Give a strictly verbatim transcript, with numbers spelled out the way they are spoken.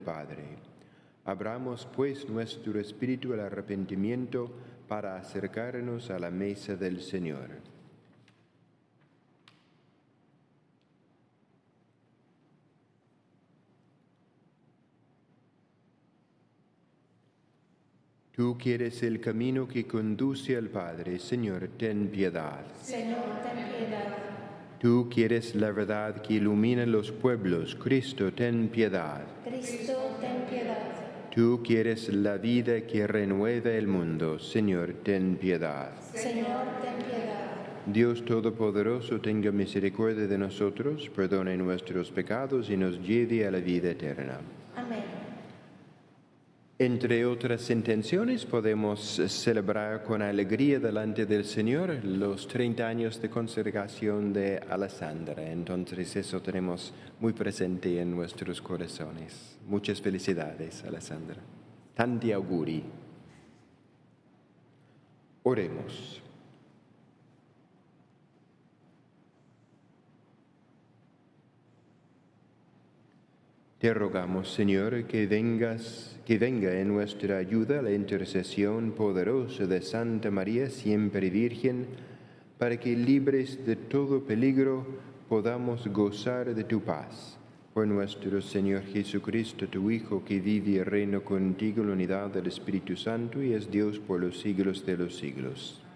Padre. Abramos pues nuestro espíritu al arrepentimiento para acercarnos a la mesa del Señor. Tú quieres el camino que conduce al Padre, Señor, ten piedad. Señor, ten piedad. Tú quieres la verdad que ilumina los pueblos, Cristo, ten piedad. Cristo, ten piedad. Tú quieres la vida que renueva el mundo, Señor, ten piedad. Señor, ten piedad. Dios Todopoderoso, tenga misericordia de nosotros, perdone nuestros pecados y nos lleve a la vida eterna. Amén. Entre otras intenciones, podemos celebrar con alegría delante del Señor los treinta años de consagración de Alessandra. Entonces, eso tenemos muy presente en nuestros corazones. Muchas felicidades, Alessandra. Tanti auguri. Oremos. Te rogamos, Señor, que vengas, que venga en nuestra ayuda la intercesión poderosa de Santa María, siempre Virgen, para que, libres de todo peligro, podamos gozar de tu paz. Por nuestro Señor Jesucristo, tu Hijo, que vive y reina contigo en la unidad del Espíritu Santo y es Dios por los siglos de los siglos.